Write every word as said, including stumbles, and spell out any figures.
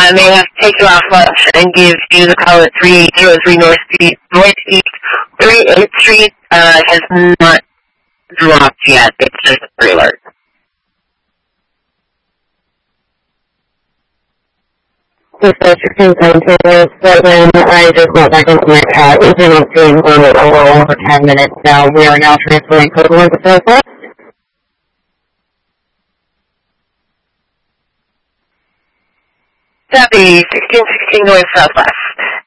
I may have to take you off lunch and give you the call at three oh three Northeast, Northeast thirty-eighth Street. Uh, has not dropped yet. It's just a pre-alert. Just as your consent is, so then I just went back into my chat. We've been on scene for a little over ten minutes now. We are now transferring code one to Southwest. Copy, sixteen sixteen North Southwest.